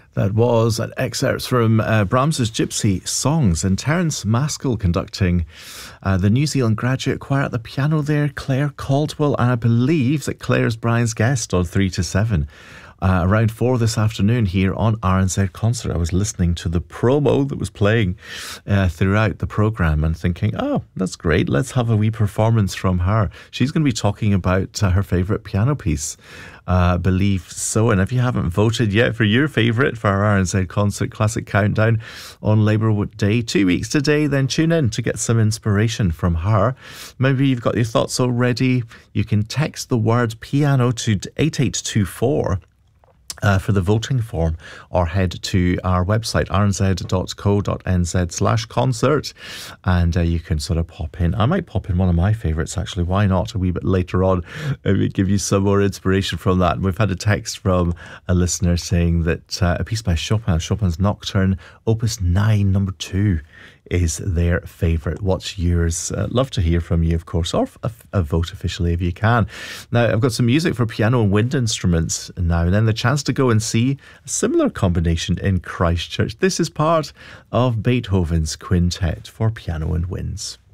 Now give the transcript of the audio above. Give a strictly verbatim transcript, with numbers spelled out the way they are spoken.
That was an excerpt from uh, Brahms's Gypsy Songs, and Terence Maskell conducting uh, the New Zealand Graduate Choir at the piano there, Claire Caldwell, and I believe that Claire's Brian's guest on three to seven. Uh, around four this afternoon here on R N Z Concert. I was listening to the promo that was playing uh, throughout the programme and thinking, oh, that's great, let's have a wee performance from her. She's going to be talking about uh, her favourite piano piece, uh, Believe So. And if you haven't voted yet for your favourite for our R N Z Concert Classic Countdown on Labour Day, two weeks today, then tune in to get some inspiration from her. Maybe you've got your thoughts already. You can text the word piano to eight eight two four Uh, for the voting form, or head to our website r n z dot co dot n z slash concert, and uh, you can sort of pop in. I might pop in one of my favourites actually, why not, a wee bit later on, maybe give you some more inspiration from that. And we've had a text from a listener saying that uh, a piece by Chopin, Chopin's Nocturne Opus nine number two, is their favourite. What's yours? Uh, love to hear from you, of course, or a, a vote officially if you can. Now, I've got some music for piano and wind instruments now, and then the chance to go and see a similar combination in Christchurch. This is part of Beethoven's Quintet for Piano and Winds.